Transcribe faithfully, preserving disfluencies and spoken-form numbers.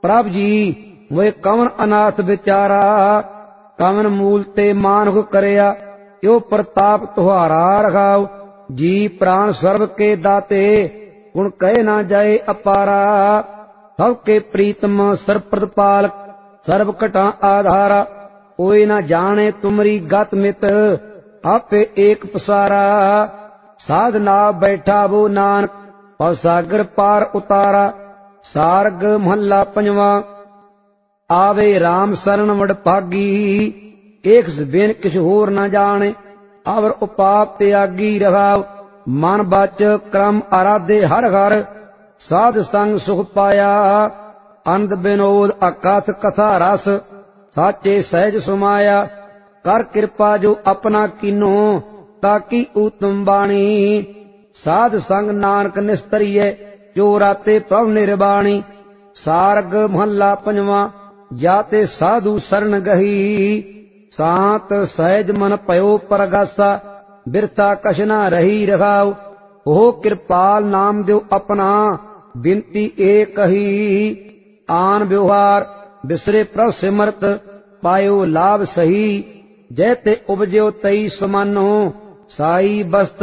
प्रभ जी मोए कवन अनाथ विचारा, कवन मूल ते मानुख करया, यो प्रताप तुहारा रखाओ। जी प्राण सर्व के दाते, गुण कहे ना जाए अपारा। सब के प्रीतम सर्व प्रतिपालक, सर्व घटा आधारा। कोई न जाने तुमरी गत मित, आपे एक पसारा। साधना बैठा वो नानक, और सागर पार उतारा। सारग महला पंजवा। आवे राम शरण वड भागी, एक बिन किछ होर न जाने। अवर उपाप त्यागी रहाओ, मन बच क्रम आराधे हर घर। साध संग सुख पाया, अंध विनोद अकथ कथा रस। साचे सहज सुमाया, कर कृपा जो अपना कीनो, ताकि उत्तम बाणी। साध संग नानक निस्तरिय, जो राते प्रभ निर्बाणी। सारग महला पंजवा। जाते साधु शरण गही, शांत सहज मन पयो परगासा। बिरथा कछ न रही रखाओ, हो कृपाल नाम देव अपना। बिनती एक कही, आन व्यवहार बिसरे प्रभ सिमरत। पायो लाभ सही, जैते उपजो तई समानो। साई बस्त